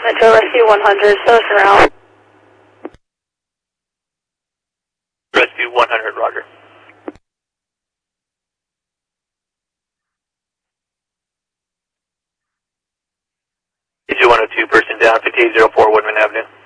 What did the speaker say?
Metro Rescue 100, South Route. Rescue 100, roger. Issue 102, person down, 5804 Woodman Avenue.